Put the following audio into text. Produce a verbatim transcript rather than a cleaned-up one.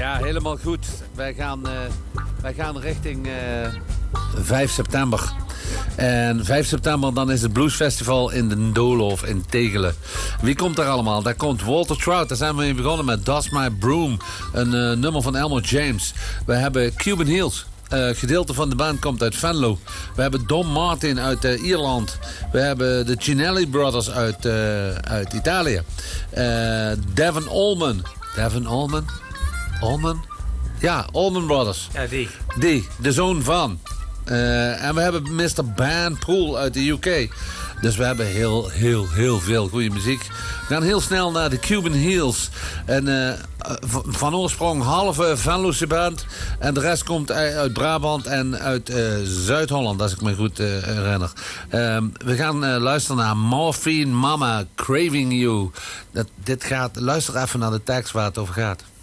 Ja, helemaal goed. Wij gaan, uh, wij gaan richting uh, vijf september. En vijf september dan is het Bluesfestival in de Doolhof in Tegelen. Wie komt daar allemaal? Daar komt Walter Trout. Daar zijn we mee begonnen met Dust My Broom. Een uh, nummer van Elmer James. We hebben Cuban Heels. Uh, gedeelte van de band komt uit Venlo. We hebben Don Martin uit uh, Ierland. We hebben de Cinelli Brothers uit, uh, uit Italië. Uh, Devin Allman. Devin Allman? Allman? Ja, Allman Brothers. Ja, die. Die, de zoon van. Uh, en we hebben mister Ban Poole uit de U K. Dus we hebben heel, heel, heel veel goede muziek. We gaan heel snel naar de Cuban Heels. En uh, van oorsprong halve Venlose band. En de rest komt uit Brabant en uit uh, Zuid-Holland, als ik me goed uh, herinner. Uh, we gaan uh, luisteren naar Morphine Mama, Craving You. Dat, dit gaat, luister even naar de tekst waar het over gaat.